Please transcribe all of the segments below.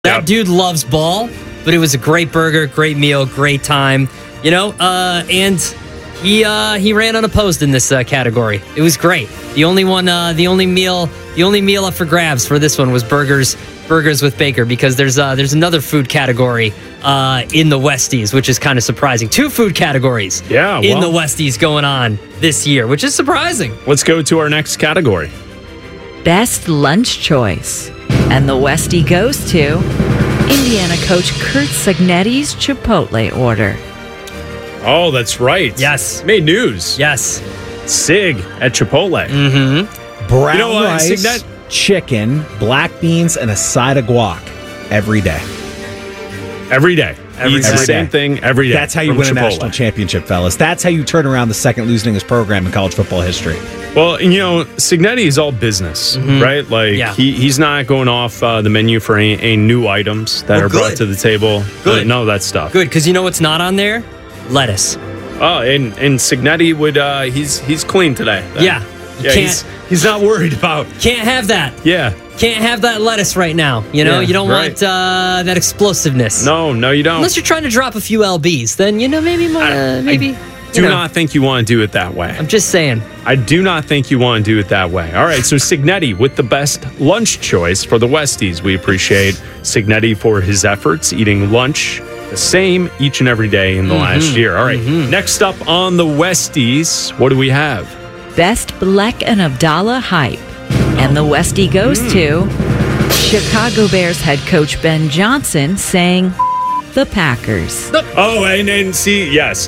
That dude loves ball, but it was a great burger, great meal, great time. And he ran unopposed in this category. It was great. The only meal up for grabs for this one was burgers with Baker, because there's another food category in the Westies, which is kind of surprising. 2 food categories in the Westies going on this year, which is surprising. Let's go to our next category. Best lunch choice. And the Westie goes to Indiana coach Curt Cignetti's Chipotle order. Oh, that's right. Yes. Made news. Yes. Sig at Chipotle. Mm-hmm. Brown rice, chicken, black beans, and a side of guac every day. Every day. Eats the same thing every day. That's how you win a national championship, fellas. That's how you turn around the second losingest program in college football history. Well, Cignetti is all business, right? Like, he's not going off the menu for any new items that are brought to the table. Good. None of that stuff. Good, because you know what's not on there? Lettuce. Oh, and Cignetti would, he's clean today. Yeah. He's not worried about. Can't have that. Yeah. Can't have that lettuce right now. You don't want that explosiveness. No, you don't. Unless you're trying to drop a few LBs, then maybe. I do not think you want to do it that way. I'm just saying. I do not think you want to do it that way. All right, so Cignetti with the best lunch choice for the Westies. We appreciate Cignetti for his efforts eating lunch the same each and every day in the last year. All right, next up on the Westies, what do we have? Best Black and Abdallah hype. And the Westie goes to Chicago Bears head coach Ben Johnson saying the Packers. Oh, and see, yes,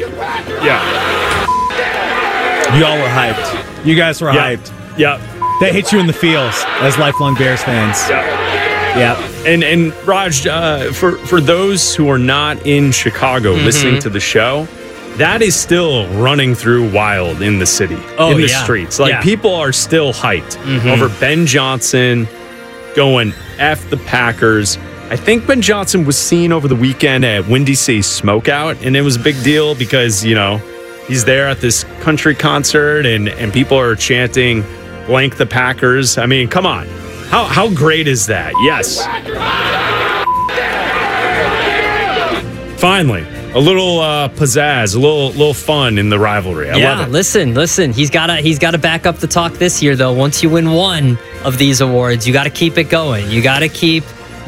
Y'all were hyped. You guys were hyped. Yeah. They hit you in the feels as lifelong Bears fans. Yeah. And Raj, for those who are not in Chicago listening to the show, that is still running through wild in the city, in the streets. Like, people are still hyped over Ben Johnson going F the Packers. I think Ben Johnson was seen over the weekend at Windy City Smokeout, and it was a big deal because, he's there at this country concert and people are chanting blank the Packers. I mean, come on. How great is that? Yes. Finally. A little pizzazz, a little fun in the rivalry. I love it. Listen. He's got to back up the talk this year, though. Once you win one of these awards, you got to keep it going. You got to keep,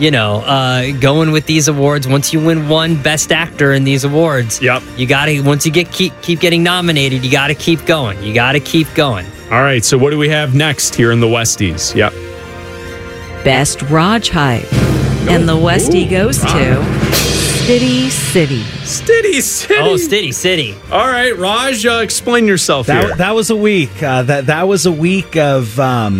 going with these awards. Once you win one Best Actor in these awards, you got to. Once you keep getting nominated, you got to keep going. You got to keep going. All right. So what do we have next here in the Westies? Yep. Best Raj hype, and the Westie goes to Stiddy City. Stiddy City. Oh, Stiddy City. All right, Raj, explain yourself here. That was a week. That was a week of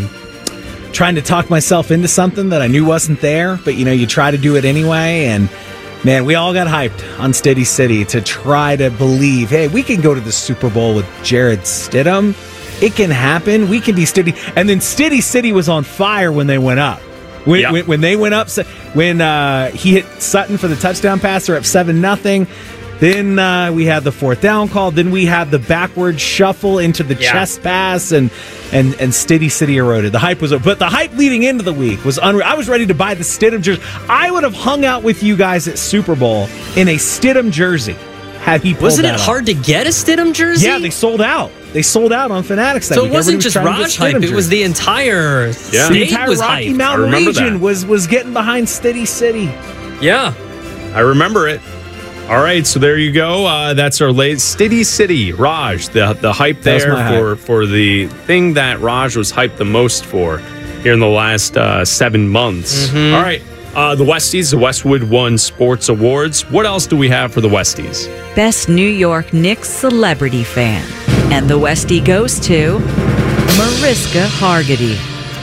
trying to talk myself into something that I knew wasn't there, but you try to do it anyway. And man, we all got hyped on Stiddy City to try to believe, hey, we can go to the Super Bowl with Jarrett Stidham. It can happen. We can be Stiddy. And then Stiddy City was on fire when they went up. When they went up, when he hit Sutton for the touchdown pass, they're up 7-0. Then we had the 4th down call. Then we had the backward shuffle into the chest pass, and Stiddy City eroded. The hype was, but the hype leading into the week was unreal. I was ready to buy the Stidham jersey. I would have hung out with you guys at Super Bowl in a Stidham jersey had he pulled Wasn't that it off. hard to get a Stidham jersey? Yeah, they sold out. They sold out on Fanatics that so week. It wasn't just Everybody Raj hype. It was the entire state the entire was Rocky hyped. Mountain region was getting behind Stiddy City. Yeah. I remember it. All right, so there you go. That's our latest Stiddy City. Raj, the hype there for the thing that Raj was hyped the most for here in the last 7 months. All right. The Westies, the Westwood One Sports Awards. What else do we have for the Westies? Best New York Knicks celebrity fan. And the Westie goes to Mariska Hargitay.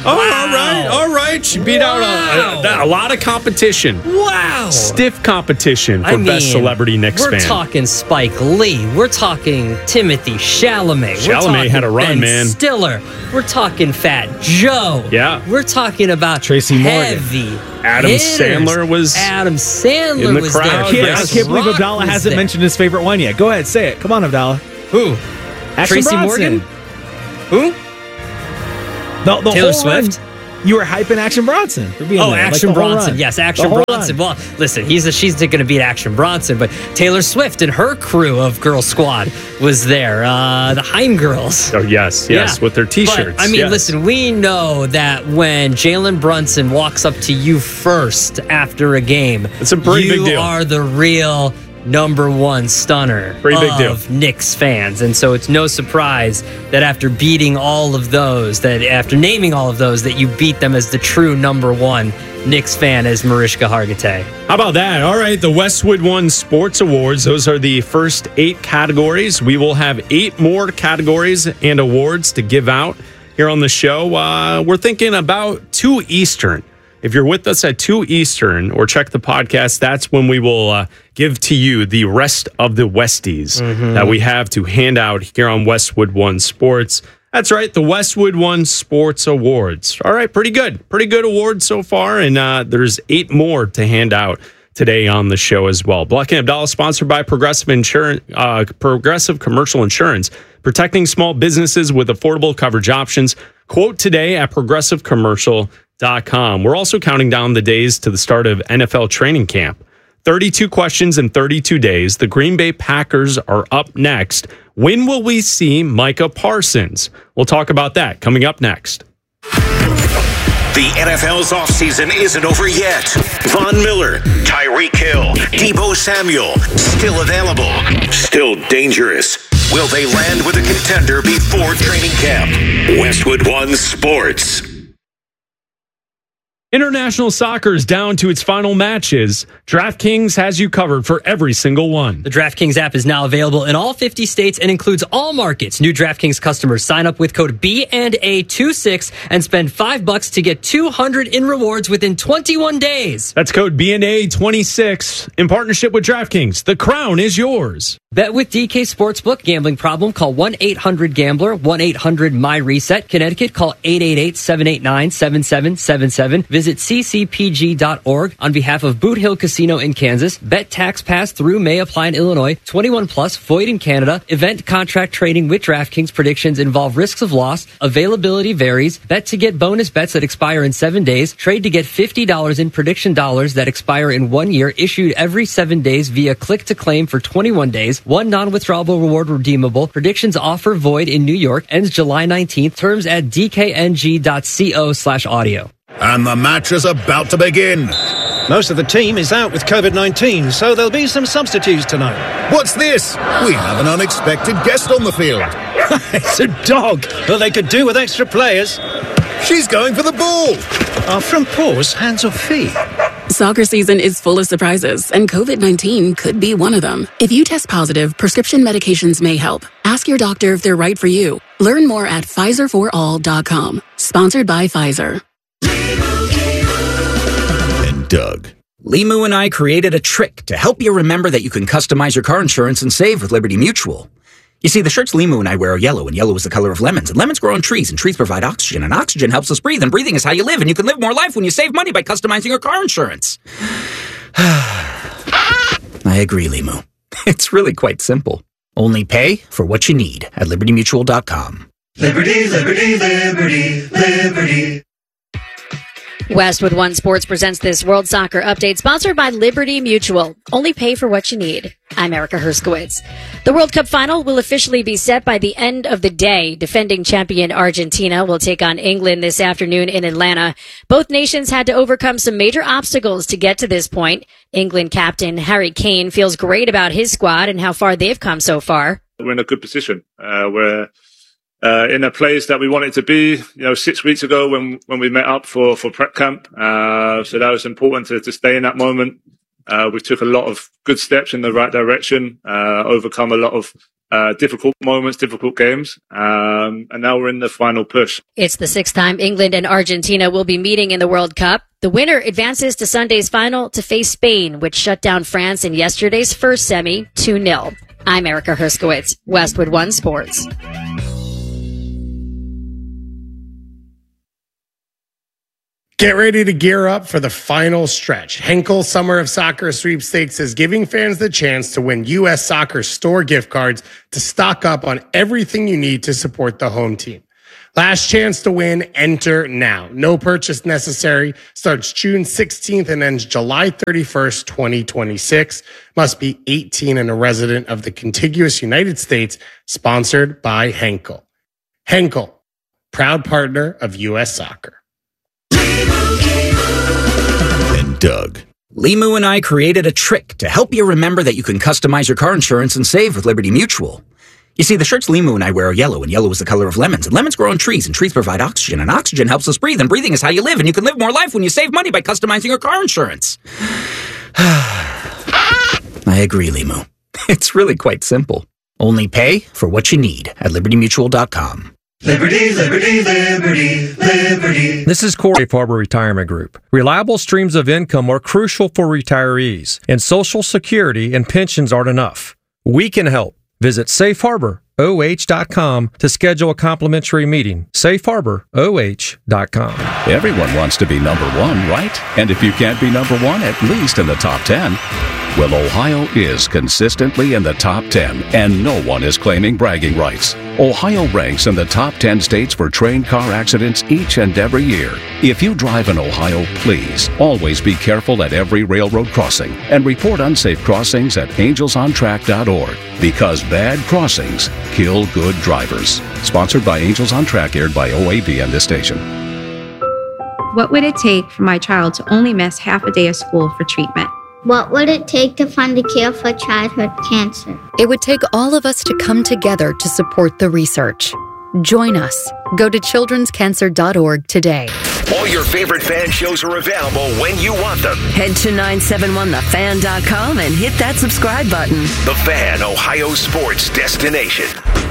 Oh, all right. She beat out a lot of competition. Wow. Stiff competition for Best Celebrity Knicks fan. We're talking Spike Lee. We're talking Timothy Chalamet. Chalamet had a run, Ben man. Stiller. We're talking Fat Joe. Yeah. We're talking about Tracy Morgan. heavy Adam hitters. Sandler was Adam Sandler in the was crowd. there. I can't believe Abdallah was hasn't there. mentioned his favorite one yet. Go ahead, say it. Come on, Abdallah. Who? Action Tracy Bronson. Morgan? Who? The Taylor whole run. Swift? You were hyping Action Bronson for being there. Action Bronson. Run. Yes, Action Bronson. Well, listen, she's going to beat Action Bronson, but Taylor Swift and her crew of Girl Squad was there. The Haim girls. Oh, yes, with their T-shirts. But, listen, we know that when Jalen Brunson walks up to you first after a game, it's a pretty big deal. You are the real number one stunner of Knicks fans. And so it's no surprise that after naming all of those, that you beat them as the true number one Knicks fan as Mariska Hargitay. How about that? All right, the Westwood One Sports Awards. Those are the first 8 categories. We will have 8 more categories and awards to give out here on the show. We're thinking about 2 Eastern. If you're with us at 2 Eastern or check the podcast, that's when we will give to you the rest of the Westies that we have to hand out here on Westwood One Sports. That's right, the Westwood One Sports Awards. All right, pretty good. Pretty good awards so far, and there's 8 more to hand out today on the show as well. Black & Abdallah, sponsored by Progressive Commercial Insurance, protecting small businesses with affordable coverage options. Quote today at progressivecommercial.com. We're also counting down the days to the start of NFL training camp. 32 questions in 32 days. The Green Bay Packers are up next. When will we see Micah Parsons? We'll talk about that coming up next. The NFL's offseason isn't over yet. Von Miller, Tyreek Hill, Deebo Samuel, still available, still dangerous. Will they land with a contender before training camp? Westwood One Sports. International soccer is down to its final matches. DraftKings has you covered for every single one. The DraftKings app is now available in all 50 states and includes all markets. New DraftKings customers sign up with code BNA26 and spend $5 to get $200 in rewards within 21 days. That's code BNA26 in partnership with DraftKings. The crown is yours. Bet with DK Sportsbook. Gambling problem? Call 1-800-GAMBLER, 1-800-MY-RESET. Connecticut, call 888-789-7777. Visit ccpg.org. On behalf of Boot Hill Casino in Kansas, bet tax pass through may apply in Illinois. 21 plus, void in Canada. Event contract trading with DraftKings. Predictions involve risks of loss. Availability varies. Bet to get bonus bets that expire in 7 days. Trade to get $50 in prediction dollars that expire in 1 year. Issued every 7 days via click to claim for 21 days. One non-withdrawable reward redeemable. Predictions offer void in New York. Ends July 19th. Terms at dkng.co/audio. And the match is about to begin. Most of the team is out with COVID-19, so there'll be some substitutes tonight. What's this? We have an unexpected guest on the field. It's a dog. Well, they could do with extra players. She's going for the ball. Are front paws hands or feet? Soccer season is full of surprises, and COVID-19 could be one of them. If you test positive, prescription medications may help. Ask your doctor if they're right for you. Learn more at PfizerForAll.com. Sponsored by Pfizer. And Doug. Limu and I created a trick to help you remember that you can customize your car insurance and save with Liberty Mutual. You see, the shirts Limu and I wear are yellow, and yellow is the color of lemons, and lemons grow on trees, and trees provide oxygen, and oxygen helps us breathe, and breathing is how you live, and you can live more life when you save money by customizing your car insurance. I agree, Limu. It's really quite simple. Only pay for what you need at LibertyMutual.com. Liberty, liberty, liberty, liberty. Westwood One Sports presents this World Soccer Update, sponsored by Liberty Mutual. Only pay for what you need. I'm Erica Herskowitz. The World Cup final will officially be set by the end of the day. Defending champion Argentina will take on England this afternoon in Atlanta. Both nations had to overcome some major obstacles to get to this point. England captain Harry Kane feels great about his squad and how far they've come so far. We're in a good position. We're in a place that we wanted to be, 6 weeks ago when we met up for prep camp. So that was important to stay in that moment. We took a lot of good steps in the right direction, overcome a lot of difficult moments, difficult games, and now we're in the final push. It's the 6th time England and Argentina will be meeting in the World Cup. The winner advances to Sunday's final to face Spain, which shut down France in yesterday's first semi 2-0. I'm Erica Herskowitz, Westwood One Sports. Get ready to gear up for the final stretch. Henkel Summer of Soccer Sweepstakes is giving fans the chance to win U.S. Soccer store gift cards to stock up on everything you need to support the home team. Last chance to win. Enter now. No purchase necessary. Starts June 16th and ends July 31st, 2026. Must be 18 and a resident of the contiguous United States. Sponsored by Henkel. Henkel, proud partner of U.S. Soccer. And Doug. Limu and I created a trick to help you remember that you can customize your car insurance and save with Liberty Mutual. You see, the shirts Limu and I wear are yellow, and yellow is the color of lemons. And lemons grow on trees, and trees provide oxygen, and oxygen helps us breathe, and breathing is how you live, and you can live more life when you save money by customizing your car insurance. I agree, Limu. It's really quite simple. Only pay for what you need at libertymutual.com. Liberty, liberty, liberty, liberty. This is Corey, Safe Harbor Retirement Group. Reliable streams of income are crucial for retirees, and Social Security and pensions aren't enough. We can help. Visit safeharboroh.com to schedule a complimentary meeting. safeharboroh.com. Everyone wants to be number one, right? And if you can't be number one, at least in the top 10. Well, Ohio is consistently in the top 10, and no one is claiming bragging rights. Ohio ranks in the top 10 states for train car accidents each and every year. If you drive in Ohio, please always be careful at every railroad crossing and report unsafe crossings at angelsontrack.org, because bad crossings kill good drivers. Sponsored by Angels on Track, aired by OAB and this station. What would it take for my child to only miss half a day of school for treatment? What would it take to find a cure for childhood cancer? It would take all of us to come together to support the research. Join us. Go to childrenscancer.org today. All your favorite fan shows are available when you want them. Head to 971thefan.com and hit that subscribe button. The Fan, Ohio sports destination.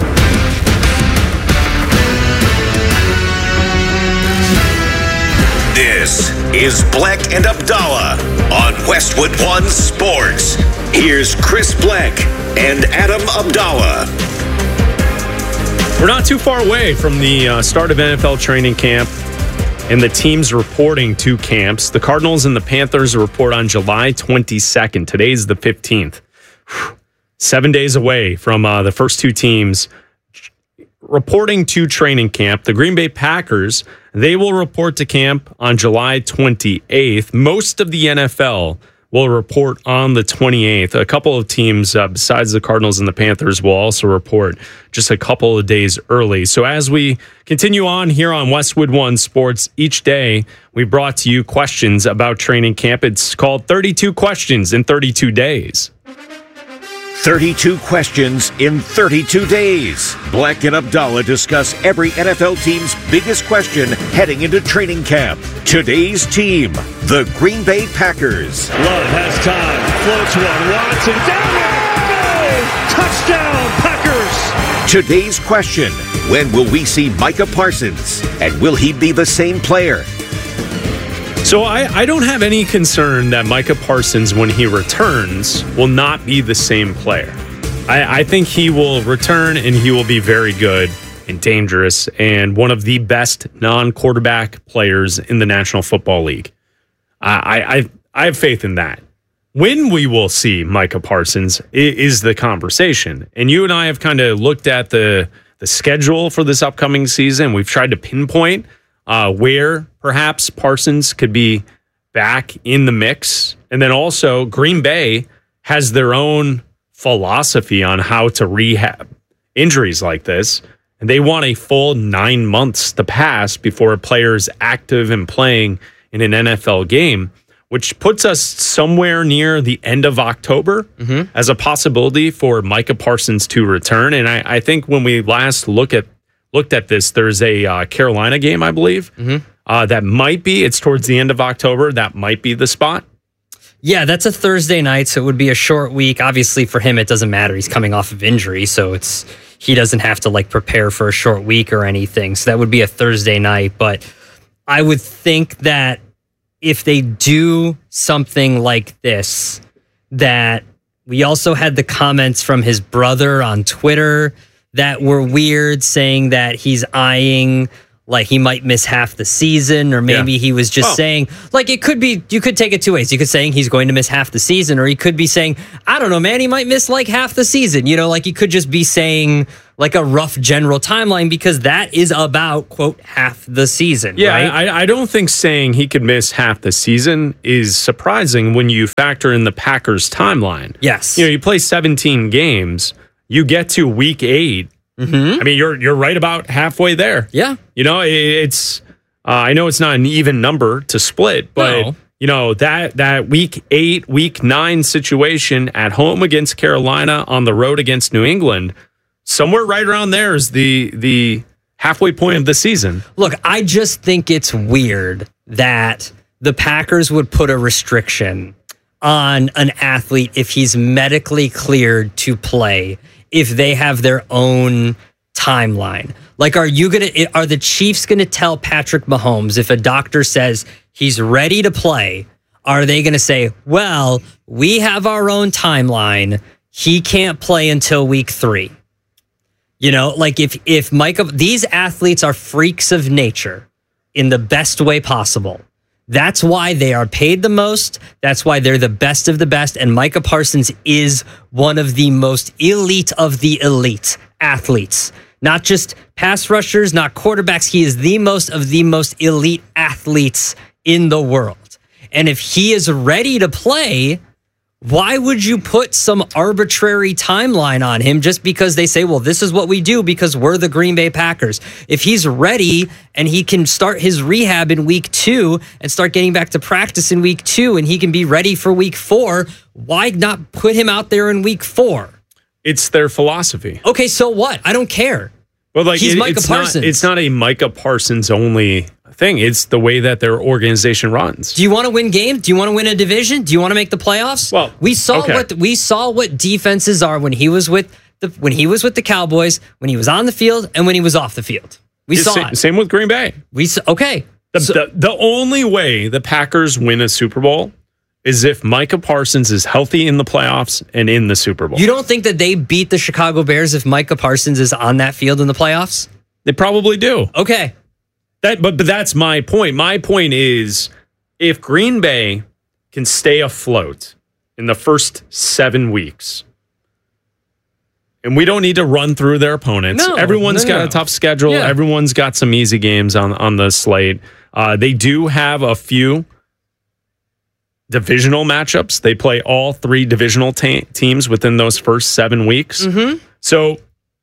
This is Black and Abdallah on Westwood One Sports. Here's Chris Black and Adam Abdallah. We're not too far away from the start of NFL training camp and the teams reporting to camps. The Cardinals and the Panthers report on July 22nd. Today's the 15th. 7 days away from the first two teams reporting to training camp. The Green Bay Packers, they will report to camp on July 28th. Most of the NFL will report on the 28th. A couple of teams, besides the Cardinals and the Panthers, will also report just a couple of days early. So as we continue on here on Westwood One Sports, each day we brought to you questions about training camp. It's called 32 Questions in 32 Days. 32 questions in 32 days. Black and Abdallah discuss every NFL team's biggest question heading into training camp. Today's team, the Green Bay Packers. Love has time. Floats one. Watson down. Touchdown, Packers. Today's question, when will we see Micah Parsons? And will he be the same player? So I don't have any concern that Micah Parsons, when he returns, will not be the same player. I think he will return and he will be very good and dangerous and one of the best non-quarterback players in the National Football League. I have faith in that. When we will see Micah Parsons is the conversation. And you and I have kind of looked at the schedule for this upcoming season. We've tried to pinpoint where perhaps Parsons could be back in the mix. And then also Green Bay has their own philosophy on how to rehab injuries like this. And they want a full 9 months to pass before a player is active and playing in an NFL game, which puts us somewhere near the end of October as a possibility for Micah Parsons to return. And I think when we last looked at this, there's a Carolina game, I believe, that might be. It's towards the end of October. That might be the spot. Yeah, that's a Thursday night, so it would be a short week. Obviously, for him, it doesn't matter. He's coming off of injury, so he doesn't have to prepare for a short week or anything. So that would be a Thursday night. But I would think that if they do something like this, that we also had the comments from his brother on Twitter that were weird, saying that he's eyeing like he might miss half the season, or maybe he was just saying, like, it could be, you could take it two ways. You could saying he's going to miss half the season, or he could be saying, I don't know, man, he might miss like half the season. You know, like he could just be saying like a rough general timeline, because that is about, quote, half the season. Yeah, right? I don't think saying he could miss half the season is surprising when you factor in the Packers timeline. Yes. You play 17 games, you get to week 8. I mean, you're right about halfway there. Yeah. It's I know it's not an even number to split, but that week 8, week 9 situation at home against Carolina, on the road against New England, somewhere right around there is the halfway point of the season. Look, I just think it's weird that the Packers would put a restriction on an athlete if he's medically cleared to play, if they have their own timeline. Like, are the Chiefs gonna tell Patrick Mahomes, if a doctor says he's ready to play, are they gonna say, well, we have our own timeline, he can't play until week 3? Like if Micah, these athletes are freaks of nature in the best way possible. That's why they are paid the most. That's why they're the best of the best. And Micah Parsons is one of the most elite of the elite athletes. Not just pass rushers, not quarterbacks. He is the most of the most elite athletes in the world. And if he is ready to play, why would you put some arbitrary timeline on him just because they say, well, this is what we do because we're the Green Bay Packers? If he's ready and he can start his rehab in week 2 and start getting back to practice in week 2 and he can be ready for week 4, why not put him out there in week 4? It's their philosophy. Okay, so what? I don't care. Well, like he's Micah Parsons. It's not a Micah Parsons only thing. It's the way that their organization runs. Do you want to win games? Do you want to win a division? Do you want to make the playoffs? Well, we saw what defenses are when he was with the Cowboys, when he was on the field, and when he was off the field. We saw it. Same with Green Bay. The only way the Packers win a Super Bowl is if Micah Parsons is healthy in the playoffs and in the Super Bowl. You don't think that they beat the Chicago Bears if Micah Parsons is on that field in the playoffs? They probably do. Okay. But that's my point. My point is, if Green Bay can stay afloat in the first 7 weeks, and we don't need to run through their opponents. Everyone's got a tough schedule. Yeah. Everyone's got some easy games on the slate. They do have a few divisional matchups. They play all 3 divisional teams within those first 7 weeks. Mm-hmm. So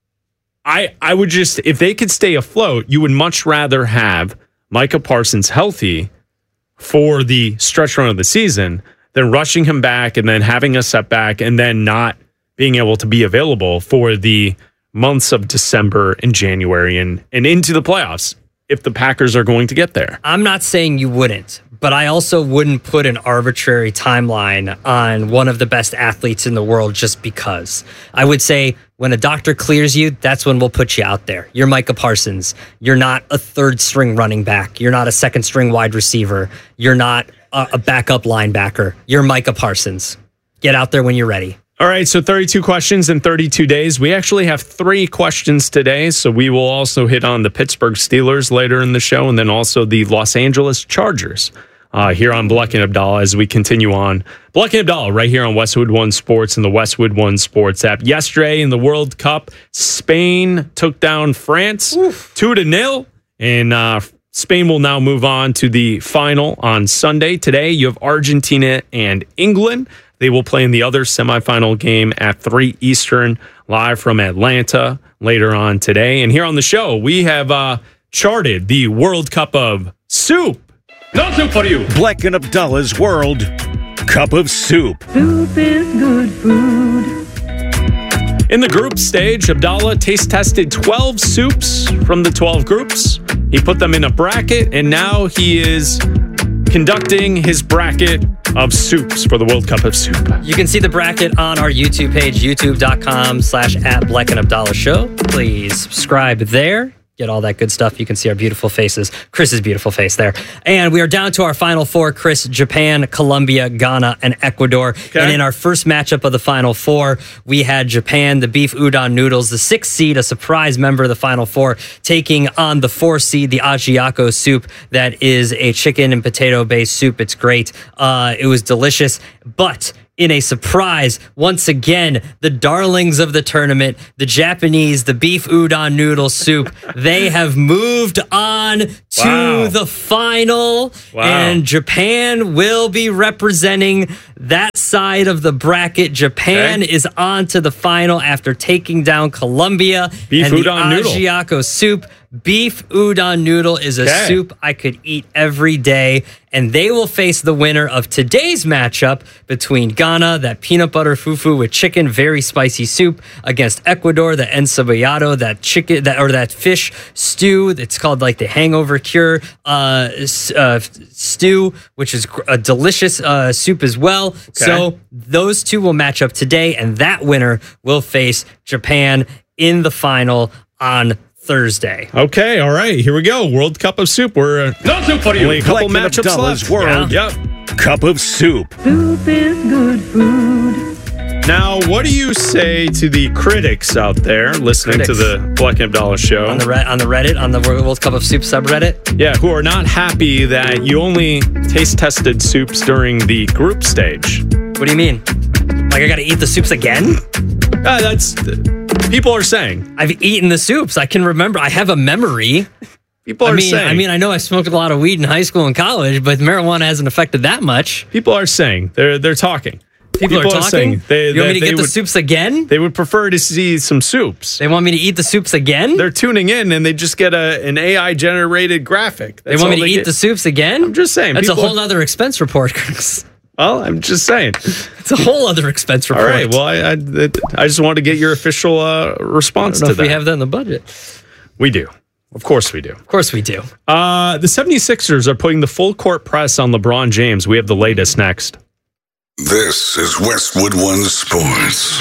I would just, if they could stay afloat, you would much rather have Micah Parsons healthy for the stretch run of the season than rushing him back and then having a setback and then not being able to be available for the months of December and January and into the playoffs if the Packers are going to get there. I'm not saying you wouldn't, but I also wouldn't put an arbitrary timeline on one of the best athletes in the world just because. I would say when a doctor clears you, that's when we'll put you out there. You're Micah Parsons. You're not a third string running back. You're not a second string wide receiver. You're not a backup linebacker. You're Micah Parsons. Get out there when you're ready. All right, so 32 questions in 32 days. We actually have 3 questions today, so we will also hit on the Pittsburgh Steelers later in the show and then also the Los Angeles Chargers here on Bleck and Abdallah as we continue on. Bleck and Abdallah right here on Westwood One Sports and the Westwood One Sports app. Yesterday in the World Cup, Spain took down France 2-0, and Spain will now move on to the final on Sunday. Today, you have Argentina and England. They will play in the other semifinal game at 3 Eastern, live from Atlanta later on today. And here on the show, we have charted the World Cup of Soup. No soup for you. Bleck and Abdallah's World Cup of Soup. Soup is good food. In the group stage, Abdallah taste tested 12 soups from the 12 groups. He put them in a bracket, and now he is conducting his bracket of soups for the World Cup of Soup. You can see the bracket on our YouTube page, youtube.com/@BleckandAbdallah Show. Please subscribe there. get all that good stuff. You can see our beautiful faces. Chris's beautiful face there. And we are down to our final four, Chris: Japan, Colombia, Ghana, and Ecuador. Okay. And in our first matchup of the final four, we had Japan, the beef udon noodles, the 6th seed, a surprise member of the final four, taking on the 4th seed, the Ajiako soup. That is a chicken and potato based soup. It's great. It was delicious, but in a surprise, once again, the darlings of the tournament, the Japanese, the beef udon noodle soup, they have moved on to the final. Wow. And Japan will be representing that side of the bracket. Japan is on to the final after taking down Colombia. Beef and udon the noodle. Ajiako soup. Beef udon noodle is a soup I could eat every day, and they will face the winner of today's matchup between Ghana, that peanut butter fufu with chicken, very spicy soup, against Ecuador, the encebollado, that chicken that fish stew. It's called like the hangover cure stew, which is a delicious soup as well. Okay. So those two will match up today, and that winner will face Japan in the final on Thursday. Okay, all right, here we go. World Cup of Soup. We're only a couple matchups left. World Cup of Soup. Soup is good food. Now, what do you say to the critics out there listening to the Black and Abdallah show? On the Reddit, on the World Cup of Soup subreddit? Yeah, who are not happy that you only taste tested soups during the group stage. What do you mean? Like I gotta eat the soups again? That's... People are saying. I've eaten the soups. I can remember. I have a memory. People are saying. I know I smoked a lot of weed in high school and college, but marijuana hasn't affected that much. People are saying. They're talking. People are talking? You want me to get the soups again? They would prefer to see some soups. They want me to eat the soups again? They're tuning in and they just get an AI-generated graphic. They want me to eat the soups again? I'm just saying. That's a whole other expense report, Chris. Well, I'm just saying. It's a whole other expense report. All right. Well, I just want to get your official response to that. We have that in the budget. We do. Of course we do. Of course we do. The 76ers are putting the full court press on LeBron James. We have the latest next. This is Westwood One Sports.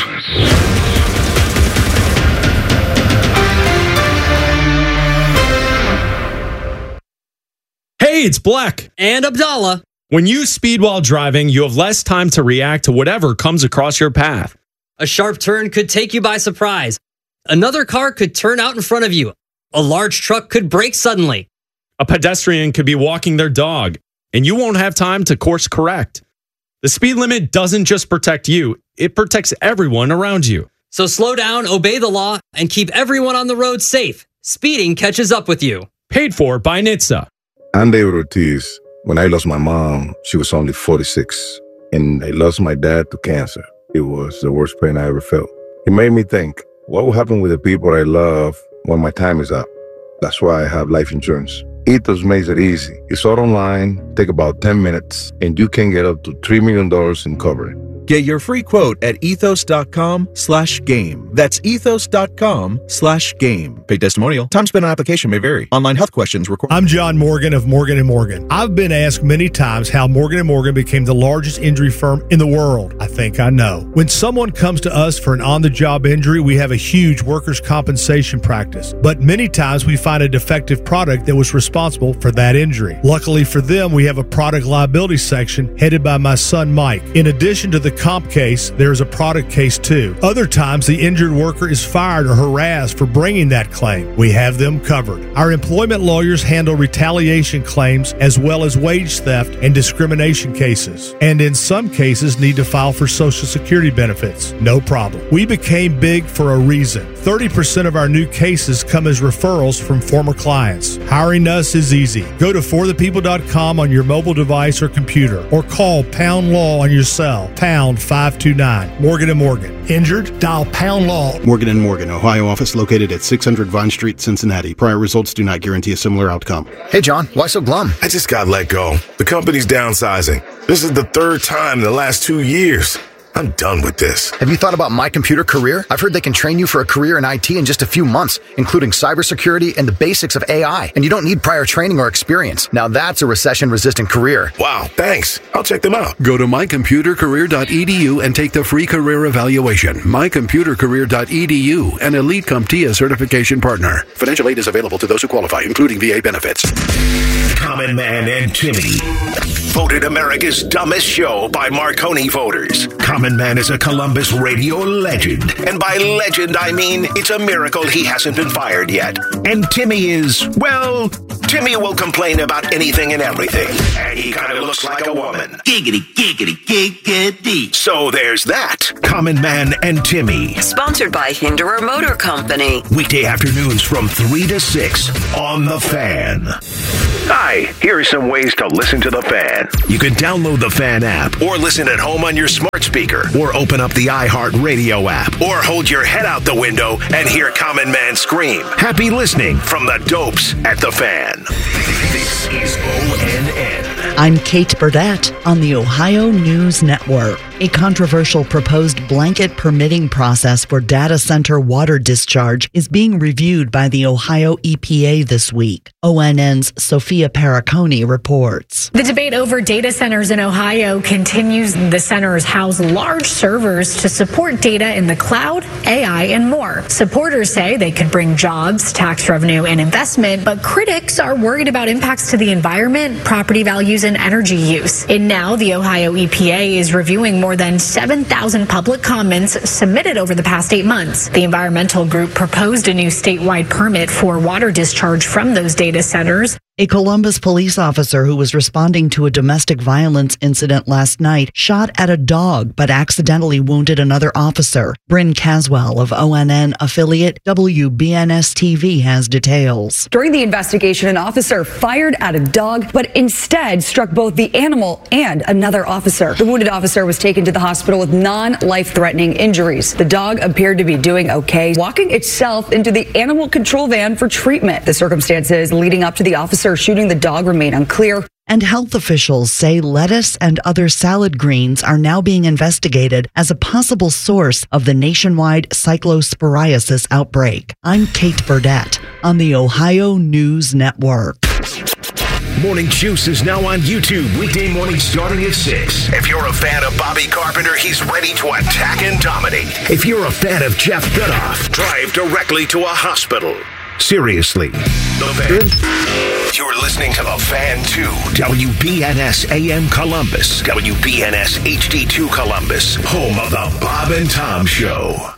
Hey, it's Black. And Abdallah. When you speed while driving, you have less time to react to whatever comes across your path. A sharp turn could take you by surprise. Another car could turn out in front of you. A large truck could brake suddenly. A pedestrian could be walking their dog, and you won't have time to course correct. The speed limit doesn't just protect you, it protects everyone around you. So slow down, obey the law, and keep everyone on the road safe. Speeding catches up with you. Paid for by NHTSA. I'm David Ortiz. When I lost my mom, she was only 46, and I lost my dad to cancer. It was the worst pain I ever felt. It made me think, what will happen with the people I love when my time is up? That's why I have life insurance. Ethos makes it easy. It's all online, take about 10 minutes, and you can get up to $3 million in coverage. Get your free quote at ethos.com/game. That's ethos.com/game. Paid testimonial. Time spent on application may vary. Online health questions required. I'm John Morgan of Morgan & Morgan. I've been asked many times how Morgan & Morgan became the largest injury firm in the world. I think I know. When someone comes to us for an on-the-job injury, we have a huge workers' compensation practice. But many times we find a defective product that was responsible for that injury. Luckily for them, we have a product liability section headed by my son Mike. In addition to the comp case, there's a product case too. Other times, the injured worker is fired or harassed for bringing that claim. We have them covered. Our employment lawyers handle retaliation claims as well as wage theft and discrimination cases. And in some cases, need to file for Social Security benefits. No problem. We became big for a reason. 30% of our new cases come as referrals from former clients. Hiring us is easy. Go to forthepeople.com on your mobile device or computer, or call Pound Law on your cell. Pound 529. Morgan & Morgan. Injured? Dial Pound Law. Morgan & Morgan, Ohio office located at 600 Vine Street, Cincinnati. Prior results do not guarantee a similar outcome. Hey, John, why so glum? I just got let go. The company's downsizing. This is the third time in the last 2 years. I'm done with this. Have you thought about My Computer Career? I've heard they can train you for a career in IT in just a few months, including cybersecurity and the basics of AI. And you don't need prior training or experience. Now that's a recession-resistant career. Wow, thanks. I'll check them out. Go to mycomputercareer.edu and take the free career evaluation. mycomputercareer.edu, an Elite CompTIA certification partner. Financial aid is available to those who qualify, including VA benefits. Common Man and Timmy. Voted America's dumbest show by Marconi voters. Common Man is a Columbus radio legend. And by legend, I mean it's a miracle he hasn't been fired yet. And Timmy is, well, Timmy will complain about anything and everything. And he kind of looks like a woman. Giggity, giggity, giggity. So there's that. Common Man and Timmy. Sponsored by Hinderer Motor Company. Weekday afternoons from 3 to 6 on The Fan. Hi, here are some ways to listen to The Fan. You can download the Fan app, or listen at home on your smart speaker, or open up the iHeartRadio app, or hold your head out the window and hear Common Man scream. Happy listening from the dopes at The Fan. This is ONN. I'm Kate Burdett on the Ohio News Network. A controversial proposed blanket permitting process for data center water discharge is being reviewed by the Ohio EPA this week. ONN's Sophia Paraconi reports. The debate over data centers in Ohio continues. The centers house large servers to support data in the cloud, AI, and more. Supporters say they could bring jobs, tax revenue, and investment, but critics are worried about impacts to the environment, property values, and energy use. And now the Ohio EPA is reviewing more than 7,000 public comments submitted over the past 8 months. The environmental group proposed a new statewide permit for water discharge from those data centers. A Columbus police officer who was responding to a domestic violence incident last night shot at a dog but accidentally wounded another officer. Bryn Caswell of ONN affiliate WBNS-TV has details. During the investigation, an officer fired at a dog but instead struck both the animal and another officer. The wounded officer was taken to the hospital with non-life-threatening injuries. The dog appeared to be doing okay, walking itself into the animal control van for treatment. The circumstances leading up to the officer shooting the dog remain unclear. And health officials say lettuce and other salad greens are now being investigated as a possible source of the nationwide cyclosporiasis outbreak. I'm Kate Burdett on the Ohio News Network. Morning Juice is now on YouTube, weekday mornings starting at 6. If you're a fan of Bobby Carpenter, he's ready to attack and dominate. If you're a fan of Jeff Goodoff, drive directly to a hospital. Seriously, The Fan. You're listening to The Fan 2, WBNS AM Columbus, WBNS HD2 Columbus, home of The Bob and Tom Show.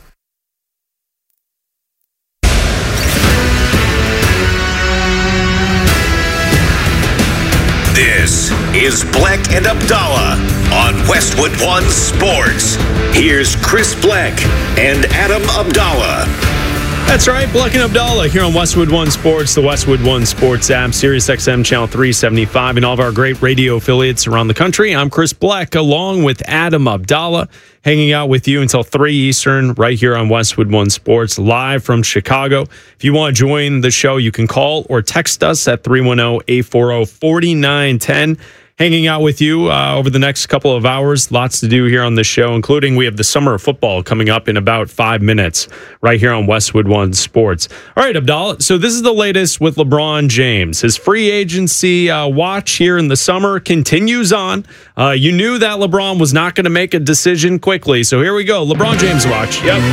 This is Black and Abdallah on Westwood One Sports. Here's Chris Black and Adam Abdallah. That's right, Black and Abdallah here on Westwood One Sports, the Westwood One Sports app, Sirius XM Channel 375, and all of our great radio affiliates around the country. I'm Chris Black, along with Adam Abdallah, hanging out with you until 3 Eastern, right here on Westwood One Sports, live from Chicago. If you want to join the show, you can call or text us at 310-840-4910. Hanging out with you over the next couple of hours. Lots to do here on the show, including we have the summer of football coming up in about 5 minutes right here on Westwood One Sports. All right, Abdallah. So this is the latest with LeBron James. His free agency watch here in the summer continues on. You knew that LeBron was not going to make a decision quickly. So here we go. LeBron James watch. Yep.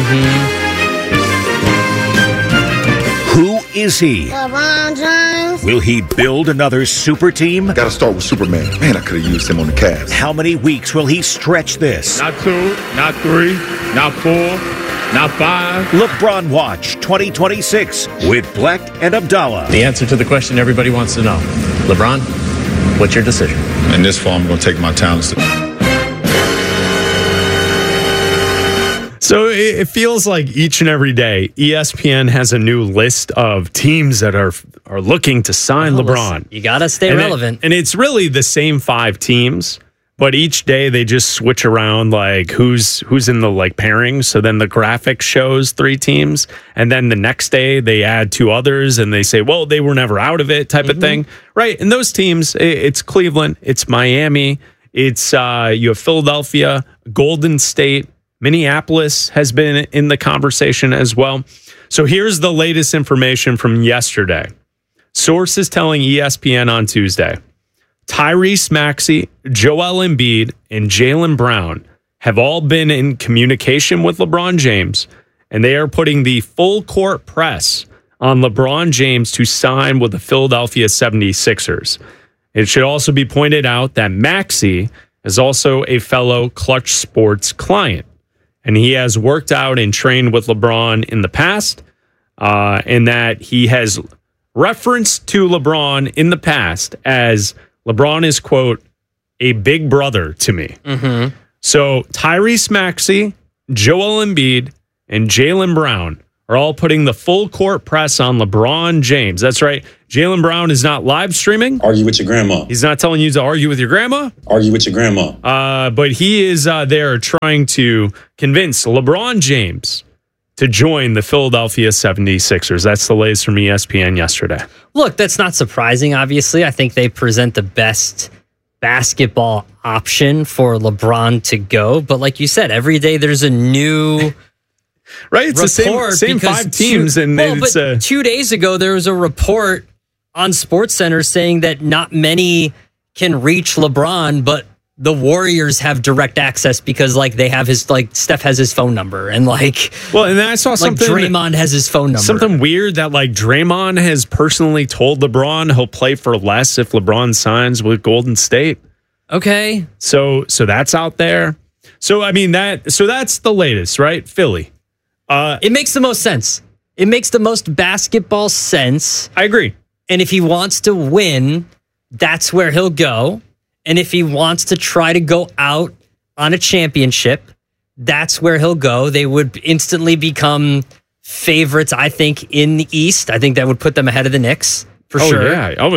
Who is he? LeBron James. Will he build another super team? Gotta start with Superman. Man, I could have used him on the Cavs. How many weeks will he stretch this? Not 2, not 3, not 4, not 5. LeBron Watch 2026 with Black and Abdallah. The answer to the question everybody wants to know. LeBron, what's your decision? In this fall, I'm going to take my talents to... So it feels like each and every day, ESPN has a new list of teams that are looking to sign LeBron. Listen, you got to stay relevant. And it's really the same 5 teams, but each day they just switch around like who's in the like pairings. So then the graphic shows 3 teams, and then the next day they add 2 others and they say, well, they were never out of it type of thing. Right. And those teams, it's Cleveland, it's Miami, It's you have Philadelphia, Golden State, Minneapolis has been in the conversation as well. So here's the latest information from yesterday. Sources telling ESPN on Tuesday, Tyrese Maxey, Joel Embiid, and Jaylen Brown have all been in communication with LeBron James, and they are putting the full court press on LeBron James to sign with the Philadelphia 76ers. It should also be pointed out that Maxey is also a fellow Clutch Sports client, and he has worked out and trained with LeBron in the past, and that he has referenced to LeBron in the past as LeBron is, quote, a big brother to me. Mm-hmm. So Tyrese Maxey, Joel Embiid, and Jaylen Brown are all putting the full court press on LeBron James. That's right. Jaylen Brown is not live streaming. Argue with your grandma. He's not telling you to argue with your grandma. Argue with your grandma. But he is there trying to convince LeBron James to join the Philadelphia 76ers. That's the latest from ESPN yesterday. Look, that's not surprising, obviously. I think they present the best basketball option for LeBron to go. But like you said, every day there's a new... Right, it's the same 5 teams. But 2 days ago, there was a report on SportsCenter saying that not many can reach LeBron, but the Warriors have direct access because they have his, Steph has his phone number, and and then I saw something Draymond has his phone number. Something weird that Draymond has personally told LeBron he'll play for less if LeBron signs with Golden State. Okay. So that's out there. So that's the latest, right? Philly. It makes the most sense. It makes the most basketball sense. I agree. And if he wants to win, that's where he'll go. And if he wants to try to go out on a championship, that's where he'll go. They would instantly become favorites, I think, in the East. I think that would put them ahead of the Knicks, for sure.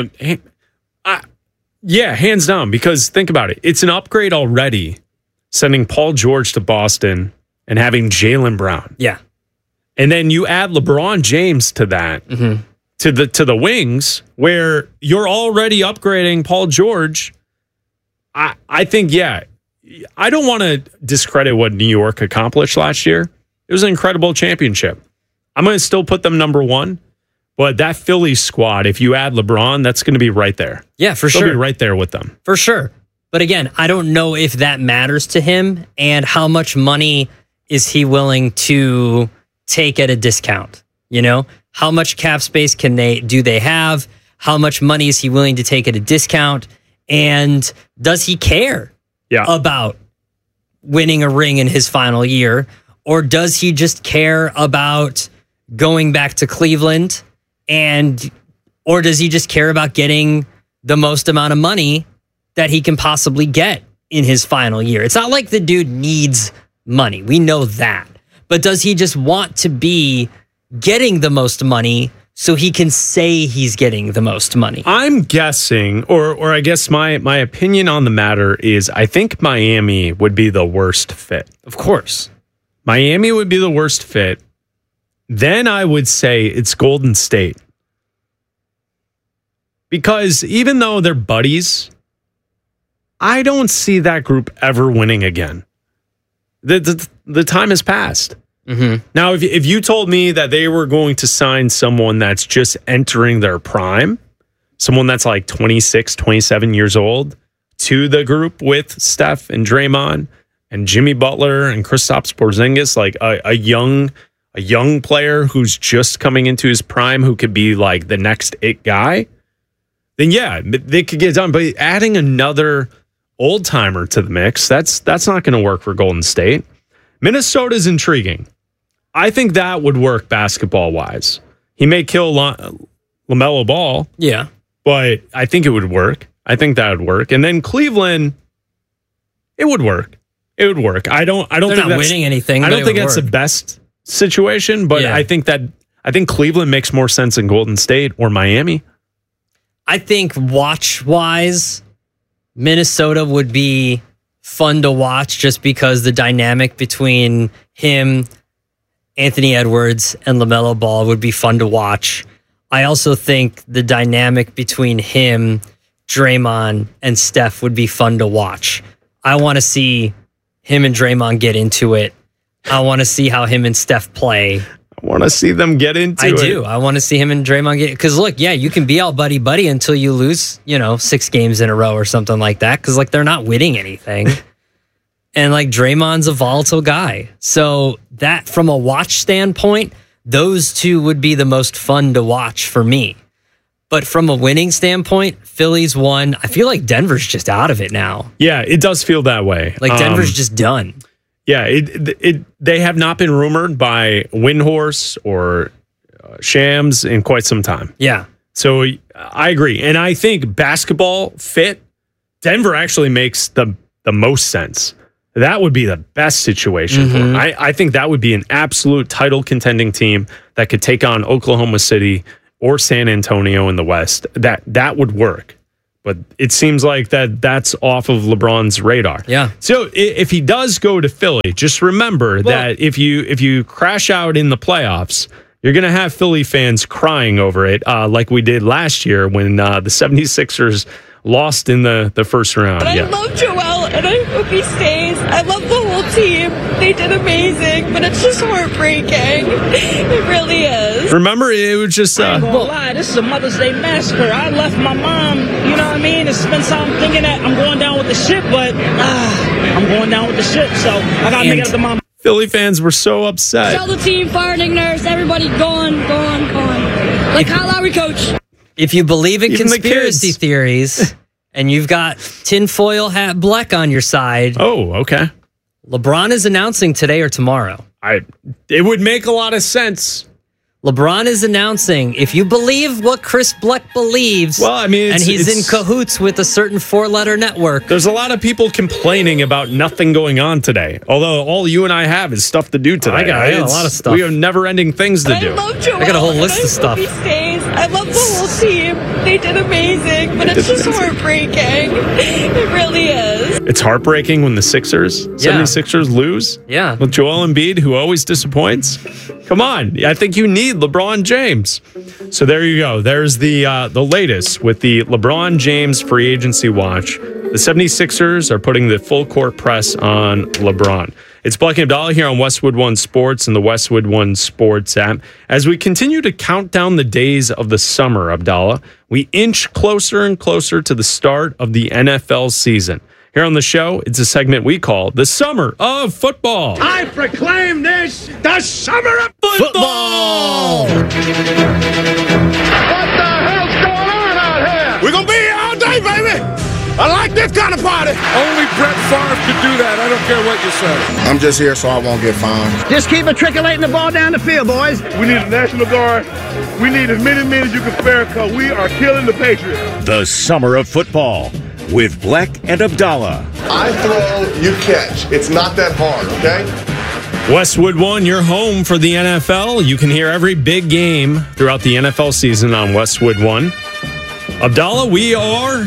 Yeah, hands down, because think about it. It's an upgrade already, sending Paul George to Boston and having Jaylen Brown. Yeah. And then you add LeBron James to that, to the wings, where you're already upgrading Paul George. I think, I don't want to discredit what New York accomplished last year. It was an incredible championship. I'm going to still put them number 1. But that Philly squad, if you add LeBron, that's going to be right there. Yeah, for They'll sure. be right there with them. For sure. But again, I don't know if that matters to him and how much money is he willing to take at a discount? How much cap space do they have? How much money is he willing to take at a discount? And does he care about winning a ring in his final year? Or does he just care about going back to Cleveland? Or does he just care about getting the most amount of money that he can possibly get in his final year? It's not like the dude needs money. We know that. But does he just want to be getting the most money so he can say he's getting the most money? I'm guessing, or I guess my opinion on the matter is I think Miami would be the worst fit. Of course. Miami would be the worst fit. Then I would say it's Golden State. Because even though they're buddies, I don't see that group ever winning again. The time has passed. Mm-hmm. Now, if you told me that they were going to sign someone that's just entering their prime, someone that's 26, 27 years old, to the group with Steph and Draymond and Jimmy Butler and Kristaps Porzingis, a young player who's just coming into his prime who could be the next it guy, then they could get it done. But adding another old timer to the mix, that's not going to work for Golden State. Minnesota's intriguing. I think that would work basketball wise. He may kill LaMelo Ball. Yeah. But I think it would work. I think that would work. And then Cleveland, it would work. It would work. I don't They're think not that's winning anything. I don't think that's the best situation, but I think Cleveland makes more sense than Golden State or Miami. I think watch wise, Minnesota would be fun to watch just because the dynamic between him, Anthony Edwards, and LaMelo Ball would be fun to watch. I also think the dynamic between him, Draymond and Steph would be fun to watch. I want to see him and Draymond get into it. I want to see how him and Steph play. I want to see them get into it. I do. I want to see him and Draymond get... Because, look, yeah, you can be all buddy-buddy until you lose, 6 games in a row or something like that. Because, they're not winning anything. And, Draymond's a volatile guy. So, that, from a watch standpoint, those two would be the most fun to watch for me. But from a winning standpoint, Philly's won. I feel like Denver's just out of it now. Yeah, it does feel that way. Denver's just done. Yeah, they have not been rumored by Windhorse or Shams in quite some time. Yeah. So I agree. And I think basketball fit, Denver actually makes the most sense. That would be the best situation for them. I think that would be an absolute title contending team that could take on Oklahoma City or San Antonio in the West. That would work. But it seems like that's off of LeBron's radar. Yeah. So if he does go to Philly, just remember that if you crash out in the playoffs, you're going to have Philly fans crying over it, like we did last year when the 76ers lost in the first round. But I love Joel, and I hope he stays. I love the whole team. They did amazing, but it's just heartbreaking. It really is. Remember, it was just... I ain't gonna lie, this is a Mother's Day massacre. I left my mom, you know what I mean? It's been something thinking that I'm going down with the ship, but I'm going down with the ship, so I gotta make it up to mom. Philly fans were so upset. Tell the team, fire Nick Nurse, everybody gone. Like Kyle Lowry, coach. If you believe in conspiracy theories and you've got tinfoil hat Bleck on your side. Oh, okay. LeBron is announcing today or tomorrow. It would make a lot of sense. LeBron is announcing, if you believe what Chris Bleck believes, and he's in cahoots with a certain 4-letter network. There's a lot of people complaining about nothing going on today. Although all you and I have is stuff to do today. I got a lot of stuff. We have never-ending things to do. I got a whole list of stuff. I love the whole team. They did amazing, but it's just heartbreaking. It really is. It's heartbreaking when the 76ers lose? Yeah. With Joel Embiid, who always disappoints? Come on. I think you need LeBron James. So there you go. There's the latest with the LeBron James free agency watch. The 76ers are putting the full court press on LeBron. It's Bleck and Abdallah here on Westwood One Sports and the Westwood One Sports app. As we continue to count down the days of the summer, Abdallah, we inch closer and closer to the start of the NFL season. Here on the show, it's a segment we call the Summer of Football. I proclaim this the Summer of Football! What the hell's going on out here? We're going to be here all day, baby! I like this kind of party. Only Brett Favre could do that. I don't care what you say. I'm just here so I won't get fined. Just keep matriculating the ball down the field, boys. We need a National Guard. We need as many men as you can spare because we are killing the Patriots. The Summer of Football with Bleck and Abdallah. I throw, you catch. It's not that hard, okay? Westwood One, your home for the NFL. You can hear every big game throughout the NFL season on Westwood One. Abdallah, we are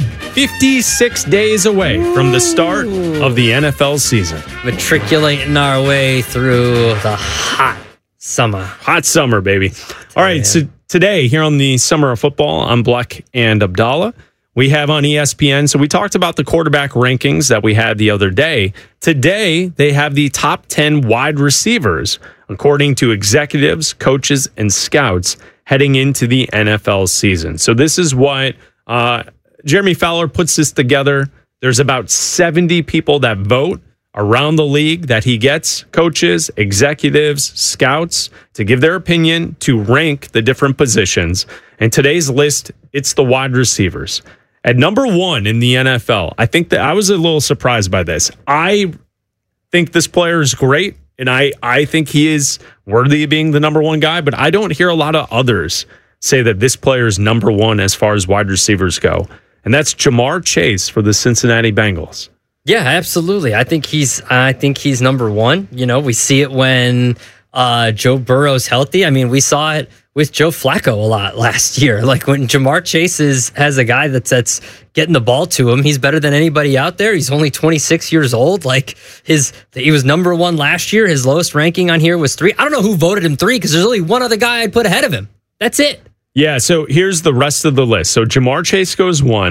56 days away from the start of the NFL season. Matriculating our way through the hot summer. Hot summer, baby. All right, so today here on the Summer of Football, I'm Bleck and Abdallah. We have on ESPN, so we talked about the quarterback rankings that we had the other day. Today, they have the top 10 wide receivers, according to executives, coaches, and scouts heading into the NFL season. So this is what Jeremy Fowler puts this together. There's about 70 people that vote around the league that he gets, coaches, executives, scouts, to give their opinion, to rank the different positions. And today's list, it's the wide receivers. At number 1 in the NFL, I think that I was a little surprised by this. I think this player is great, and I think he is worthy of being the number 1 guy, but I don't hear a lot of others say that this player is number 1 as far as wide receivers go. And that's Jamar Chase for the Cincinnati Bengals. Yeah, absolutely. I think he's number 1. You know, we see it when Joe Burrow's healthy. I mean, we saw it with Joe Flacco a lot last year. Like when Jamar Chase has a guy that's getting the ball to him, he's better than anybody out there. He's only 26 years old. Like he was number 1 last year. His lowest ranking on here was 3. I don't know who voted him 3 because there's only one other guy I'd put ahead of him. That's it. Yeah, so here's the rest of the list. So Jamar Chase goes 1.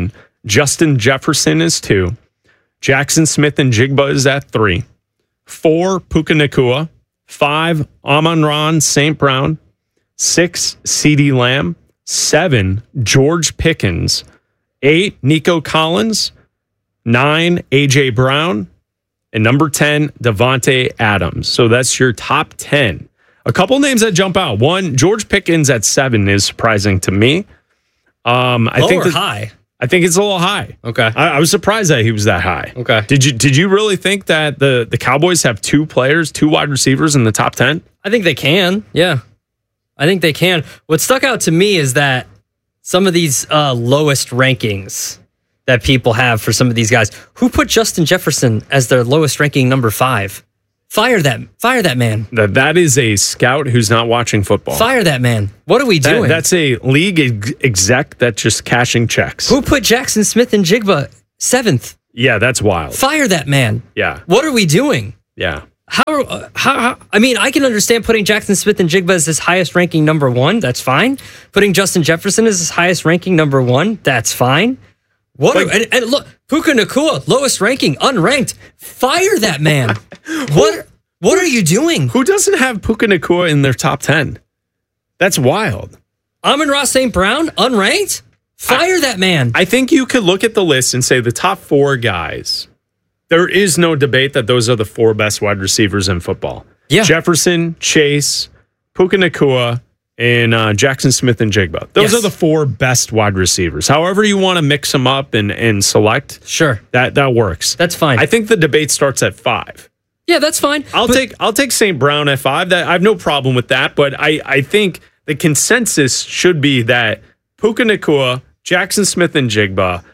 Justin Jefferson is 2. Jackson Smith and Jigba is at 3. 4, Puka Nacua. 5, Amon-Ra St. Brown. 6, CeeDee Lamb. 7, George Pickens. 8, Nico Collins. 9, A.J. Brown. And number 10, Devontae Adams. So that's your top 10. A couple names that jump out. 1, George Pickens at 7 is surprising to me. I think high? I think it's a little high. Okay. I was surprised that he was that high. Okay. Did you really think that the Cowboys have 2 wide receivers in the top 10? I think they can. Yeah. I think they can. What stuck out to me is that some of these lowest rankings that people have for some of these guys, who put Justin Jefferson as their lowest ranking number 5? Fire that man. That is a scout who's not watching football. Fire that man. What are we doing? That's a league exec that's just cashing checks. Who put Jackson Smith and Jigba 7th? Yeah, that's wild. Fire that man. Yeah. What are we doing? Yeah. How I mean, I can understand putting Jackson Smith and Jigba as his highest ranking number 1. That's fine. Putting Justin Jefferson as his highest ranking number 1. That's fine. And look, Puka Nacua, lowest ranking, unranked. Fire that man. What are you doing? Who doesn't have Puka Nacua in their top 10? That's wild. Amon-Ra St. Brown, unranked? Fire that man. I think you could look at the list and say the top 4 guys. There is no debate that those are the 4 best wide receivers in football. Yeah. Jefferson, Chase, Puka Nacua, and Jackson Smith and Jigba. Those are the 4 best wide receivers. However you want to mix them up and select, sure, that works. That's fine. I think the debate starts at 5. Yeah, that's fine. I'll take St. Brown at 5. I have no problem with that, but I think the consensus should be that Puka Nacua, Jackson Smith and Jigba,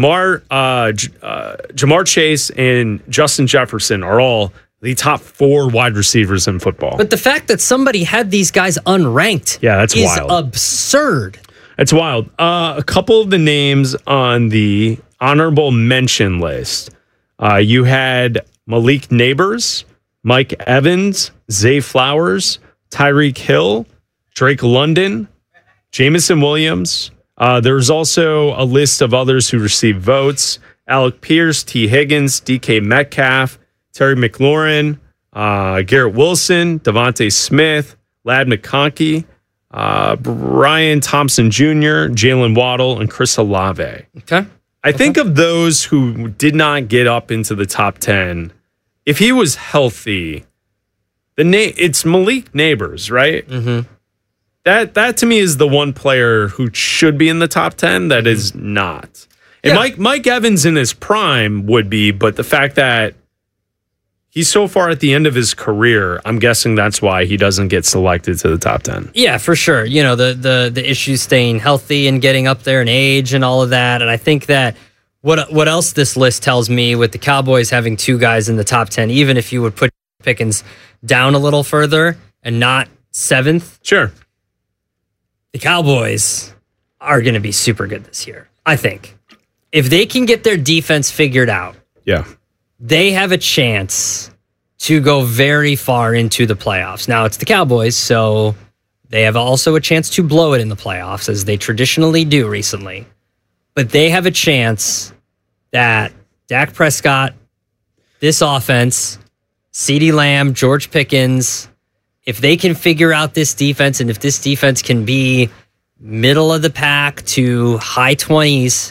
Jamar Chase, and Justin Jefferson are all the top 4 wide receivers in football. But the fact that somebody had these guys unranked that's is wild. Absurd. It's wild. A couple of the names on the honorable mention list. You had Malik Neighbors, Mike Evans, Zay Flowers, Tyreek Hill, Drake London, Jamison Williams. There's also a list of others who received votes. Alec Pierce, T. Higgins, DK Metcalf, Terry McLaurin, Garrett Wilson, Devontae Smith, Ladd McConkey, Brian Thompson Jr., Jalen Waddle, and Chris Olave. Okay. I think of those who did not get up into the top 10, if he was healthy, it's Malik Neighbors, right? Mm-hmm. That to me is the one player who should be in the top 10 that is not. And Mike Evans in his prime would be, but the fact that he's so far at the end of his career, I'm guessing that's why he doesn't get selected to the top 10. Yeah, for sure. You know, the issues staying healthy and getting up there in age and all of that. And I think that what else this list tells me with the Cowboys having 2 guys in the top 10, even if you would put Pickens down a little further and not 7th. Sure. The Cowboys are going to be super good this year, I think. If they can get their defense figured out, they have a chance to go very far into the playoffs. Now, it's the Cowboys, so they have also a chance to blow it in the playoffs, as they traditionally do recently. But they have a chance that Dak Prescott, this offense, CeeDee Lamb, George Pickens, if they can figure out this defense, and if this defense can be middle of the pack to high 20s,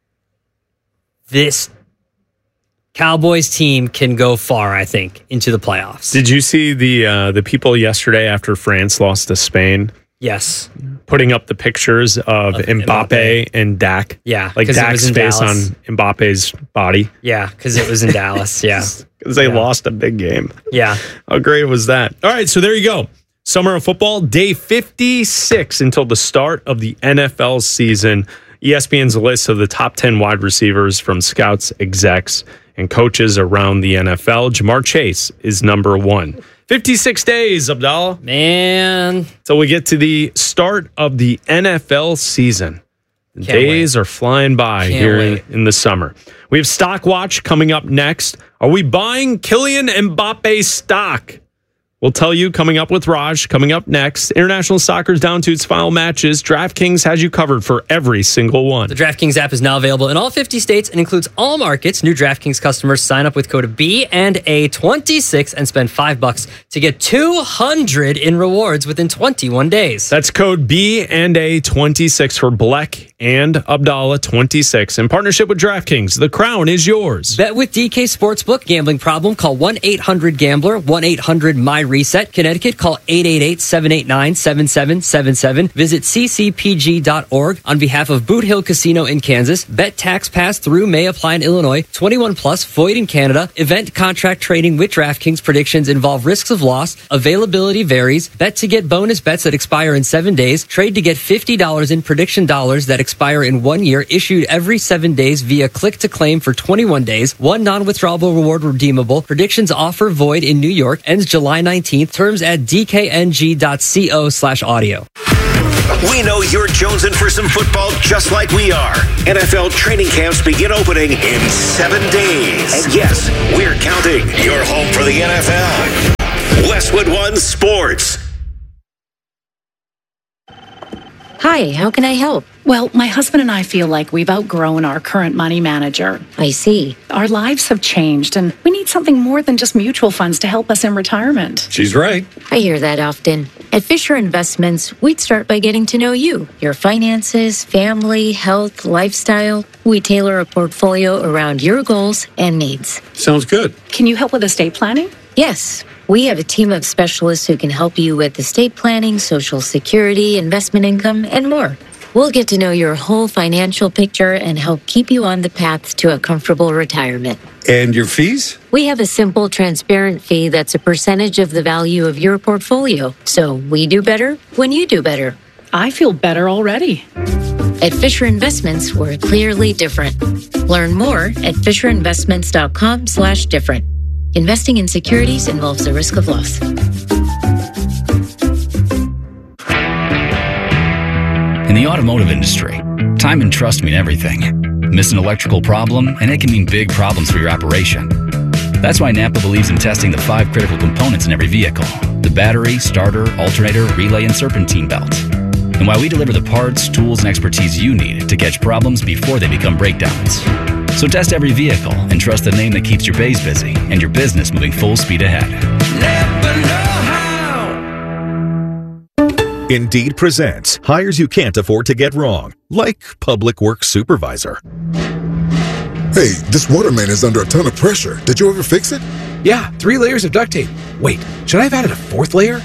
this Cowboys team can go far, I think, into the playoffs. Did you see the people yesterday after France lost to Spain? Yes. Putting up the pictures of Mbappe and Dak. Yeah. Like Dak's face Dallas. on Mbappe's body. Yeah, because it was in Dallas. Yeah. Because they lost a big game. Yeah. How great was that? All right, so there you go. Summer of football, day 56 until the start of the NFL season. ESPN's list of the top 10 wide receivers from scouts, execs, and coaches around the NFL. Jamar Chase is number 1. 56 days, Abdallah. Man. So we get to the start of the NFL season. The days are flying by in the summer. We have Stock Watch coming up next. Are we buying Kylian Mbappe stock? We'll tell you coming up with Raj, coming up next. International soccer's down to its final matches. DraftKings has you covered for every single one. The DraftKings app is now available in all 50 states and includes all markets. New DraftKings customers sign up with code B&A26 and spend $5 to get $200 in rewards within 21 days. That's code B&A26 for Black and Abdallah 26. In partnership with DraftKings, the crown is yours. Bet with DK Sportsbook. Gambling problem? Call 1-800-GAMBLER, 1-800-MY-RESET. Connecticut, call 888-789-7777. Visit ccpg.org. On behalf of Boot Hill Casino in Kansas, bet tax pass through may apply in Illinois. 21 plus, void in Canada. Event contract trading with DraftKings. Predictions involve risks of loss. Availability varies. Bet to get bonus bets that expire in 7 days. Trade to get $50 in prediction dollars that expire in 1 year. Issued every 7 days via click to claim for 21 days. One non-withdrawable reward redeemable. Predictions offer void in New York. Ends July 19th. Terms at dkng.co/audio. We know you're jonesing for some football just like we are. NFL training camps begin opening in 7 days. And yes, we're counting. You're home for the NFL. Westwood One Sports. Hi, how can I help? Well, my husband and I feel like we've outgrown our current money manager. I see. Our lives have changed, and we need something more than just mutual funds to help us in retirement. She's right. I hear that often. At Fisher Investments, we'd start by getting to know you, your finances, family, health, lifestyle. We tailor a portfolio around your goals and needs. Sounds good. Can you help with estate planning? Yes. We have a team of specialists who can help you with estate planning, Social Security, investment income, and more. We'll get to know your whole financial picture and help keep you on the path to a comfortable retirement. And your fees? We have a simple, transparent fee that's a percentage of the value of your portfolio. So we do better when you do better. I feel better already. At Fisher Investments, we're clearly different. Learn more at fisherinvestments.com/different. Investing in securities involves the risk of loss. In the automotive industry, time and trust mean everything. Miss an electrical problem, and it can mean big problems for your operation. That's why Napa believes in testing the 5 critical components in every vehicle: the battery, starter, alternator, relay, and serpentine belt. And why we deliver the parts, tools, and expertise you need to catch problems before they become breakdowns. So test every vehicle and trust the name that keeps your bays busy and your business moving full speed ahead. Indeed presents hires you can't afford to get wrong, like public works supervisor. Hey, this waterman is under a ton of pressure. Did you ever fix it? Yeah, 3 layers of duct tape. Wait, should I have added a 4th layer?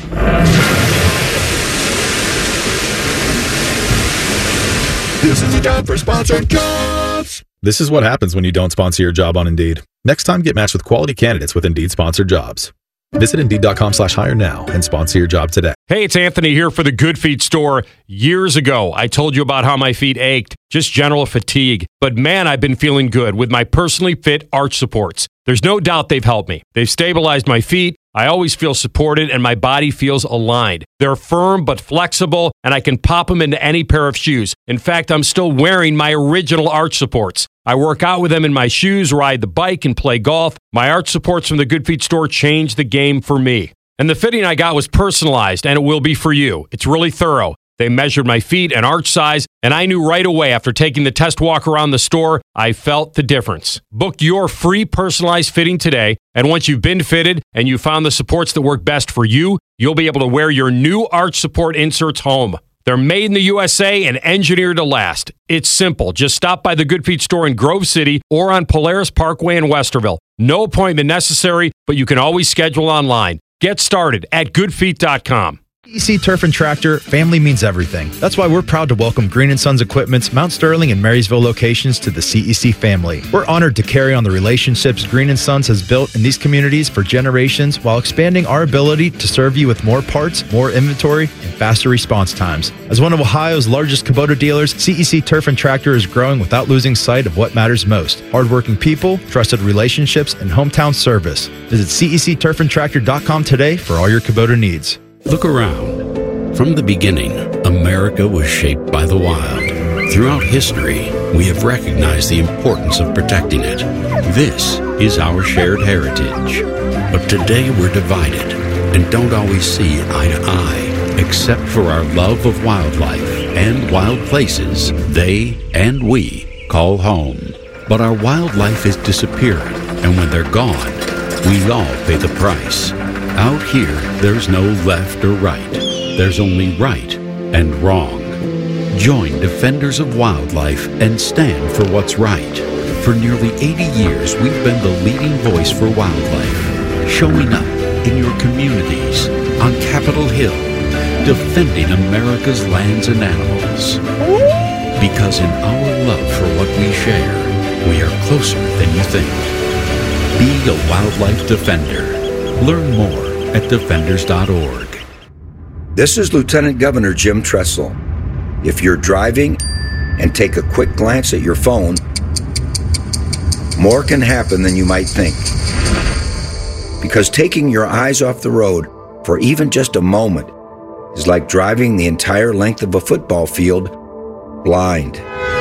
This is a job for sponsored jobs. This is what happens when you don't sponsor your job on Indeed. Next time, get matched with quality candidates with Indeed sponsored jobs. Visit Indeed.com/hire now and sponsor your job today. Hey, it's Anthony here for the Good Feet store. Years ago, I told you about how my feet ached, just general fatigue. But man, I've been feeling good with my personally fit arch supports. There's no doubt they've helped me. They've stabilized my feet. I always feel supported and my body feels aligned. They're firm but flexible, and I can pop them into any pair of shoes. In fact, I'm still wearing my original arch supports. I work out with them in my shoes, ride the bike, and play golf. My arch supports from the Good Feet store changed the game for me. And the fitting I got was personalized, and it will be for you. It's really thorough. They measured my feet and arch size, and I knew right away after taking the test walk around the store, I felt the difference. Book your free personalized fitting today, and once you've been fitted and you found the supports that work best for you, you'll be able to wear your new arch support inserts home. They're made in the USA and engineered to last. It's simple. Just stop by the Good Feet store in Grove City or on Polaris Parkway in Westerville. No appointment necessary, but you can always schedule online. Get started at goodfeet.com. CEC Turf and Tractor, family means everything. That's why we're proud to welcome Green & Sons Equipment's Mount Sterling and Marysville locations to the CEC family. We're honored to carry on the relationships Green & Sons has built in these communities for generations while expanding our ability to serve you with more parts, more inventory, and faster response times. As one of Ohio's largest Kubota dealers, CEC Turf and Tractor is growing without losing sight of what matters most: hardworking people, trusted relationships, and hometown service. Visit CECturfandtractor.com today for all your Kubota needs. Look around. From the beginning, America was shaped by the wild. Throughout history, we have recognized the importance of protecting it. This is our shared heritage. But today we're divided. and don't always see eye to eye. Except for our love of wildlife and wild places, they and we call home. But our wildlife is disappearing, and when they're gone, we all pay the price. Out here, there's no left or right. There's only right and wrong. Join Defenders of Wildlife and stand for what's right. For nearly 80 years, we've been the leading voice for wildlife, showing up in your communities, on Capitol Hill, defending America's lands and animals. Because in our love for what we share, we are closer than you think. Be a wildlife defender. Learn more at defenders.org. This is Lieutenant Governor Jim Tressel. If you're driving and take a quick glance at your phone, more can happen than you might think. Because taking your eyes off the road for even just a moment is like driving the entire length of a football field blind.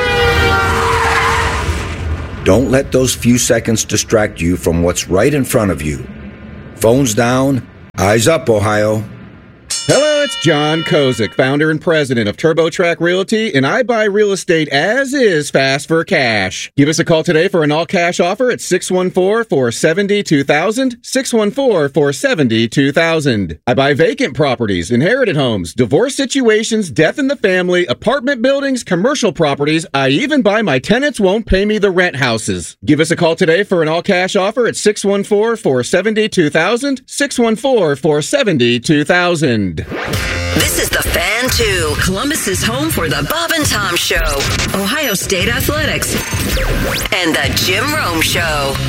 Don't let those few seconds distract you from what's right in front of you. Phones down, eyes up, Ohio. Hello, it's John Kozik, founder and president of TurboTrack Realty, and I buy real estate as is fast for cash. Give us a call today for an all-cash offer at 614-470-2000, 614-470-2000. I buy vacant properties, inherited homes, divorce situations, death in the family, apartment buildings, commercial properties. I even buy my tenants won't pay me the rent houses. Give us a call today for an all-cash offer at 614-470-2000, 614-470-2000. This is The Fan 2, Columbus's home for the Bob and Tom Show, Ohio State Athletics, and the Jim Rome Show.